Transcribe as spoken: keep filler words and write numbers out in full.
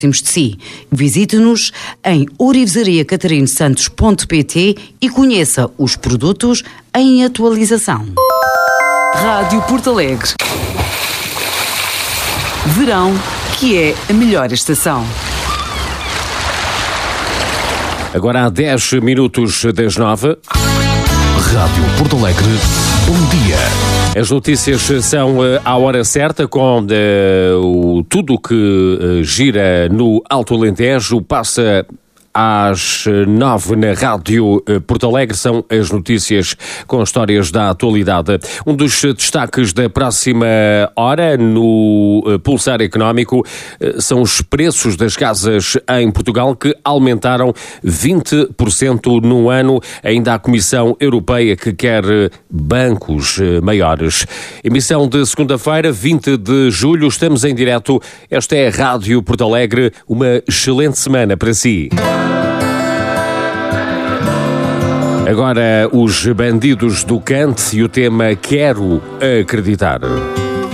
de si. Visite-nos em ourivesaria catarino santos ponto pt e conheça os produtos em atualização. Rádio Porto Alegre. Verão, que é a melhor estação. Agora há dez minutos das nove. Rádio Porto Alegre, bom dia. As notícias são à hora certa com uh, o, tudo o que uh, gira no Alto Alentejo. Passa às nove na Rádio Porto Alegre. São as notícias com histórias da atualidade. Um dos destaques da próxima hora no Pulsar Económico são os preços das casas em Portugal, que aumentaram vinte por cento no ano. Ainda há a Comissão Europeia que quer bancos maiores. Emissão de segunda-feira, vinte de julho. Estamos em direto. Esta é a Rádio Porto Alegre. Uma excelente semana para si. Agora, os Bandidos do Cante e o tema Quero Acreditar.